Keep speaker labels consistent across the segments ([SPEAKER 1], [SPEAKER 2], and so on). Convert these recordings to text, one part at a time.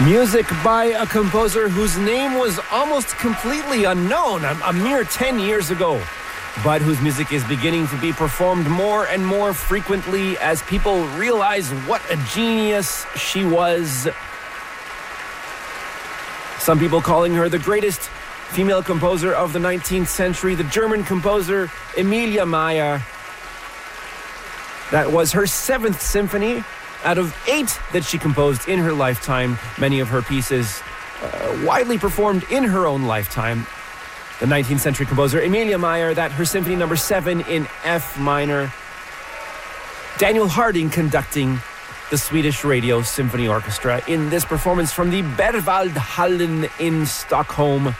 [SPEAKER 1] Music by a composer whose name was almost completely unknown a mere 10 years ago, but whose music is beginning to be performed more and more frequently as people realize what a genius she was. Some people calling her the greatest female composer of the 19th century, the German composer Emilia Mayer. That was her 7th symphony out of 8 that she composed in her lifetime, many of her pieces widely performed in her own lifetime. The 19th century composer Emilia Mayer, that her symphony number 7 in F minor. Daniel Harding conducting the Swedish Radio Symphony Orchestra in this performance from the Berwaldhallen in Stockholm.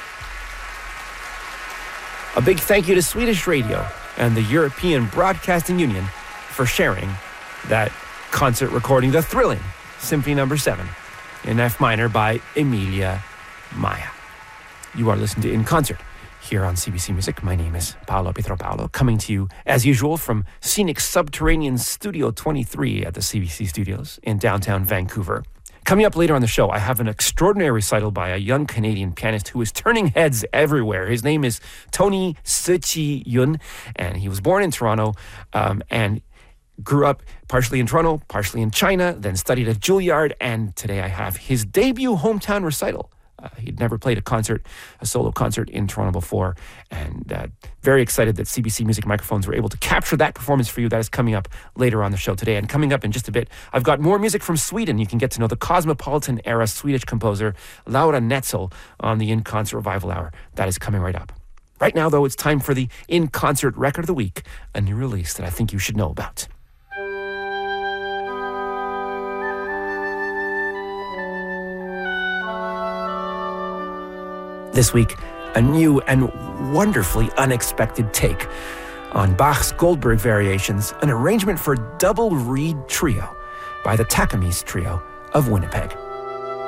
[SPEAKER 1] A big thank you to Swedish Radio and the European Broadcasting Union for sharing that concert recording, the thrilling Symphony number 7 in F minor by Emilia Mayer. You are listening to In Concert here on CBC Music. My name is Paolo Pietropaulo, coming to you as usual from scenic subterranean Studio 23 at the CBC Studios in downtown Vancouver. Coming up later on the show, I have an extraordinary recital by a young Canadian pianist who is turning heads everywhere. His name is Tony Tzu-Chi Yun, and he was born in Toronto and grew up partially in Toronto, partially in China, then studied at Juilliard, and today I have his debut hometown recital. He'd never played a solo concert in Toronto before, and very excited that CBC Music Microphones were able to capture that performance for you. That is coming up later on the show today. And coming up in just a bit, I've got more music from Sweden. You can get to know the Cosmopolitan-era Swedish composer Laura Netzel on the In Concert Revival Hour. That is coming right up. Right now, though, it's time for the In Concert Record of the Week, a new release that I think you should know about. This week, a new and wonderfully unexpected take on Bach's Goldberg Variations, an arrangement for double reed trio by the Takamis Trio of Winnipeg.